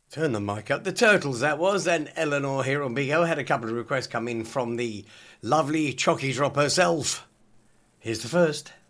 Turn the mic up. The Turtles, that was. And Eleanor here on Big O had a couple of requests come in from the lovely Chocky Drop herself. Here's the first.